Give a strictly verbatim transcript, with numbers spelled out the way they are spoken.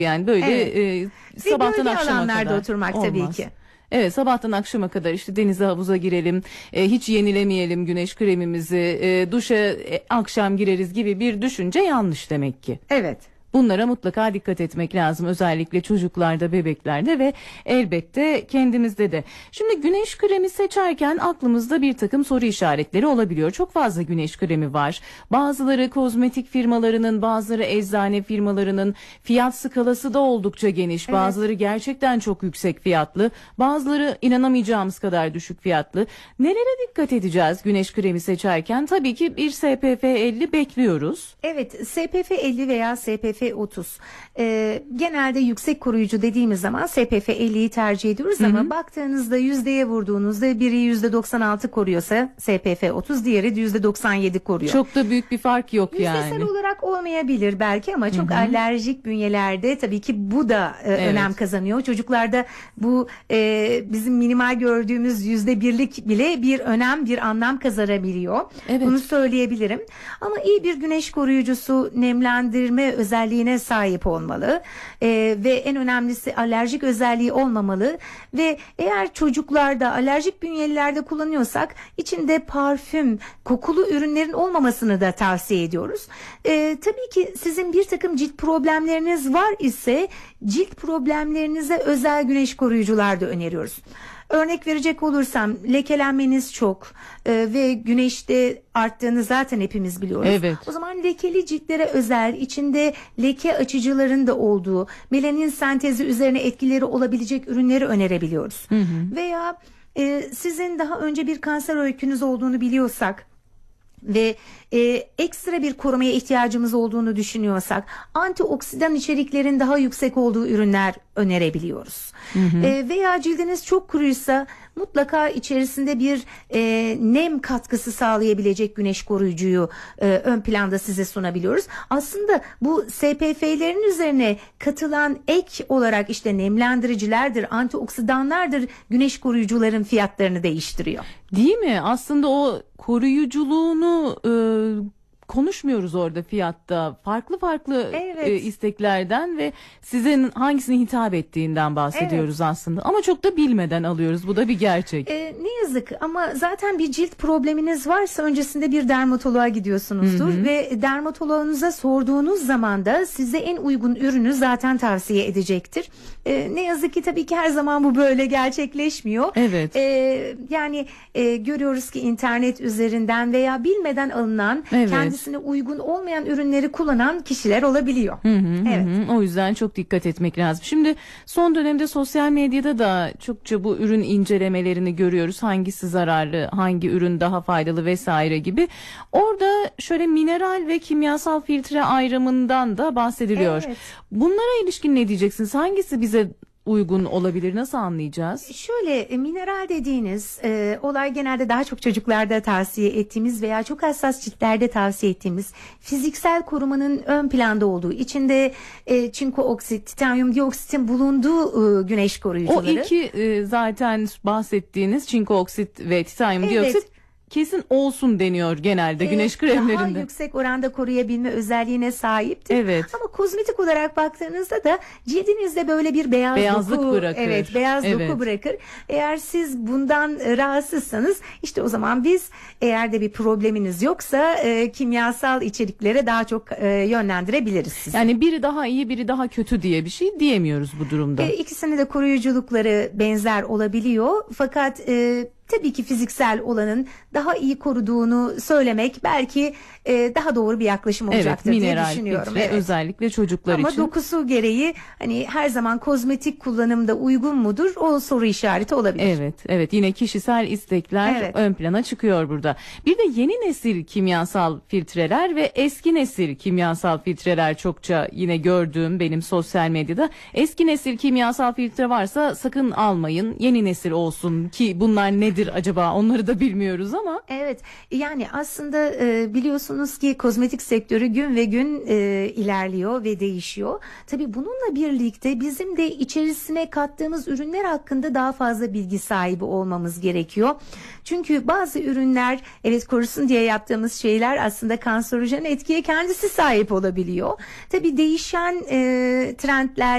Yani böyle Evet. e, sabahtan gölge akşama alanlarda kadar oturmak olmaz. tabii ki. Evet, sabahtan akşama kadar işte denize, havuza girelim, e, hiç yenilemeyelim güneş kremimizi, e, duşa e, akşam gireriz gibi bir düşünce yanlış demek ki. Evet. Bunlara mutlaka dikkat etmek lazım, özellikle çocuklarda, bebeklerde ve elbette kendimizde de. Şimdi güneş kremi seçerken aklımızda bir takım soru işaretleri olabiliyor. Çok fazla güneş kremi var. Bazıları kozmetik firmalarının, bazıları eczane firmalarının, fiyat skalası da oldukça geniş. Evet. Bazıları gerçekten çok yüksek fiyatlı, bazıları inanamayacağımız kadar düşük fiyatlı. Nelere dikkat edeceğiz güneş kremi seçerken? Tabii ki bir S P F elli bekliyoruz. Evet, S P F elli veya S P F otuz. Ee, genelde yüksek koruyucu dediğimiz zaman S P F elliyi tercih ediyoruz, Hı hı. ama baktığınızda yüzdeye vurduğunuzda biri yüzde doksan altı koruyorsa S P F otuz, diğeri de yüzde doksan yedi koruyor. Çok da büyük bir fark yok Yüzdesel yani. olarak olmayabilir belki, ama çok Hı hı. alerjik bünyelerde tabii ki bu da e, Evet. önem kazanıyor. Çocuklarda bu e, bizim minimal gördüğümüz yüzde birlik bile bir önem, bir anlam kazanabiliyor. Evet. Bunu söyleyebilirim. Ama iyi bir güneş koruyucusu nemlendirme özelliğine sahip olmalı. E, ve en önemlisi alerjik özelliği olmamalı. Ve eğer çocuklarda, alerjik bünyelilerde kullanıyorsak içinde parfüm, kokulu ürünlerin olmamasını da tavsiye ediyoruz. E, tabii ki sizin bir takım cilt problemleriniz var ise cilt problemlerinize özel güneş koruyucular da öneriyoruz. Örnek verecek olursam, lekelenmeniz çok e, ve güneşte arttığını zaten hepimiz biliyoruz. Evet. O zaman lekeli ciltlere özel, içinde leke açıcıların da olduğu, melanin sentezi üzerine etkileri olabilecek ürünleri önerebiliyoruz. Hı hı. Veya e, sizin daha önce bir kanser öykünüz olduğunu biliyorsak ve e, ekstra bir korumaya ihtiyacımız olduğunu düşünüyorsak antioksidan içeriklerin daha yüksek olduğu ürünler önerebiliyoruz. Hı hı. E, veya cildiniz çok kuruysa mutlaka içerisinde bir e, nem katkısı sağlayabilecek güneş koruyucuyu e, ön planda size sunabiliyoruz. Aslında bu S P F'lerin üzerine katılan ek olarak işte nemlendiricilerdir, antioksidanlardır, güneş koruyucuların fiyatlarını değiştiriyor. Değil mi? Aslında o koruyuculuğunu e, konuşmuyoruz orada fiyatta. Farklı farklı Evet. e, isteklerden ve sizin hangisine hitap ettiğinden bahsediyoruz aslında. Ama çok da bilmeden alıyoruz. Bu da bir gerçek. Ee, ne yazık, ama zaten bir cilt probleminiz varsa öncesinde bir dermatoloğa gidiyorsunuzdur. Hı hı. Ve dermatoloğunuza sorduğunuz zaman da size en uygun ürünü zaten tavsiye edecektir. Ee, ne yazık ki tabii ki her zaman bu böyle gerçekleşmiyor. Evet. Ee, yani e, görüyoruz ki internet üzerinden veya bilmeden alınan, Evet. kendisine uygun olmayan ürünleri kullanan kişiler olabiliyor. Hı hı, Evet. hı hı. O yüzden çok dikkat etmek lazım. Şimdi son dönemde sosyal medyada da çokça bu ürün incelemelerini görüyoruz. Hangisi zararlı, hangi ürün daha faydalı vesaire gibi. Orada şöyle mineral ve kimyasal filtre ayrımından da bahsediliyor. Evet. Bunlara ilişkin ne diyeceksiniz? Hangisi bize uygun olabilir? Nasıl anlayacağız? Şöyle, e, mineral dediğiniz e, olay genelde daha çok çocuklarda tavsiye ettiğimiz veya çok hassas ciltlerde tavsiye ettiğimiz fiziksel korumanın ön planda olduğu, içinde e, çinko oksit, titanyum dioksitin bulunduğu e, güneş O koruyucuları. iki e, zaten bahsettiğiniz çinko oksit ve titanyum Evet. dioksit kesin olsun deniyor genelde güneş e, kremlerinde. Daha yüksek oranda koruyabilme özelliğine sahiptir. Evet. Ama kozmetik olarak baktığınızda da cildinizde böyle bir beyaz Beyazlık doku, bırakır. evet, beyaz Evet. doku bırakır. Eğer siz bundan e, rahatsızsanız işte o zaman biz, eğer de bir probleminiz yoksa e, kimyasal içeriklere daha çok e, yönlendirebiliriz sizi. Yani biri daha iyi, biri daha kötü diye bir şey diyemiyoruz bu durumda. E, ikisinin de koruyuculukları benzer olabiliyor. Fakat e, tabii ki fiziksel olanın daha iyi koruduğunu söylemek belki e, daha doğru bir yaklaşım Evet, olacaktır diye mineral düşünüyorum. filtre, Evet. özellikle çocuklar Ama için. dokusu gereği hani her zaman kozmetik kullanımda uygun mudur? O soru işareti olabilir. Evet, evet, yine kişisel istekler Evet. ön plana çıkıyor burada. Bir de yeni nesil kimyasal filtreler ve eski nesil kimyasal filtreler çokça yine gördüğüm benim sosyal medyada. Eski nesil kimyasal filtre varsa sakın almayın. Yeni nesil olsun ki bunlar nedir acaba? Onları da bilmiyoruz ama. Evet, yani aslında e, biliyorsunuz ki kozmetik sektörü gün ve gün e, ilerliyor ve değişiyor. Tabii bununla birlikte bizim de içerisine kattığımız ürünler hakkında daha fazla bilgi sahibi olmamız gerekiyor. Çünkü bazı ürünler, evet, korusun diye yaptığımız şeyler aslında kanserojen etkiye kendisi sahip olabiliyor. Tabii değişen e, trendler